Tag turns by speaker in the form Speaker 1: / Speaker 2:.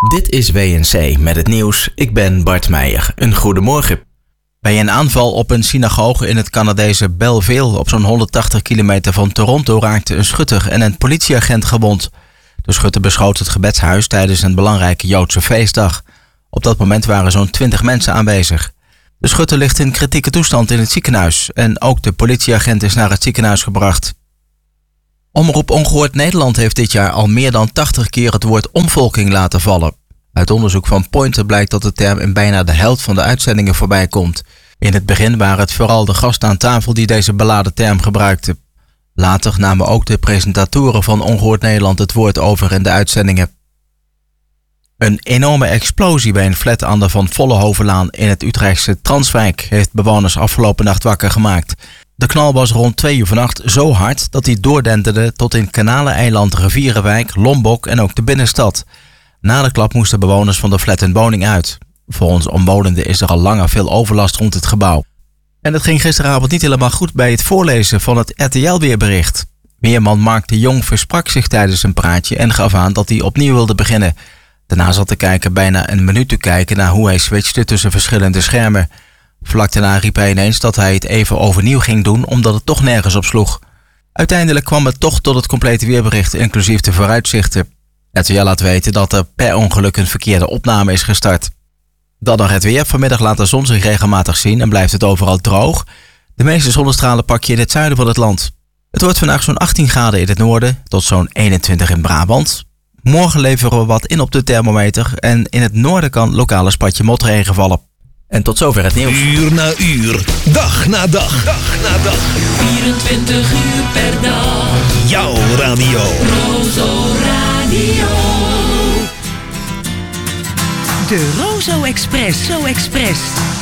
Speaker 1: Dit is WNC met het nieuws. Ik ben Bart Meijer. Een goedemorgen. Bij een aanval op een synagoge in het Canadese Belleville op zo'n 180 kilometer van Toronto raakte een schutter en een politieagent gewond. De schutter beschoot het gebedshuis tijdens een belangrijke Joodse feestdag. Op dat moment waren zo'n 20 mensen aanwezig. De schutter ligt in kritieke toestand in het ziekenhuis en ook de politieagent is naar het ziekenhuis gebracht. Omroep Ongehoord Nederland heeft dit jaar al meer dan 80 keer het woord omvolking laten vallen. Uit onderzoek van Pointer blijkt dat de term in bijna de helft van de uitzendingen voorbij komt. In het begin waren het vooral de gasten aan tafel die deze beladen term gebruikten. Later namen ook de presentatoren van Ongehoord Nederland het woord over in de uitzendingen. Een enorme explosie bij een flat aan de Van Vollenhovenlaan in het Utrechtse Transwijk heeft bewoners afgelopen nacht wakker gemaakt. De knal was rond 2 uur vannacht zo hard dat hij doordenderde tot in Kanaleneiland, Rivierenwijk, Lombok en ook de binnenstad. Na de klap moesten bewoners van de flat hun woning uit. Volgens omwonenden is er al langer veel overlast rond het gebouw. En het ging gisteravond niet helemaal goed bij het voorlezen van het RTL-weerbericht. Weerman Mark de Jong versprak zich tijdens een praatje en gaf aan dat hij opnieuw wilde beginnen. Daarna zat de kijker bijna een minuut te kijken naar hoe hij switchte tussen verschillende schermen. Vlak daarna riep hij ineens dat hij het even overnieuw ging doen omdat het toch nergens op sloeg. Uiteindelijk kwam het toch tot het complete weerbericht, inclusief de vooruitzichten. RTL laat weten dat er per ongeluk een verkeerde opname is gestart. Dan nog het weer. Vanmiddag laat de zon zich regelmatig zien en blijft het overal droog. De meeste zonnestralen pak je in het zuiden van het land. Het wordt vandaag zo'n 18 graden in het noorden tot zo'n 21 in Brabant. Morgen leveren we wat in op de thermometer en in het noorden kan lokale spatje motregen vallen. En tot zover het nieuws.
Speaker 2: Uur na uur, dag na dag, dag na dag.
Speaker 3: 24 uur per dag.
Speaker 2: Jouw radio.
Speaker 3: Rozo Radio.
Speaker 4: De Rozo Express.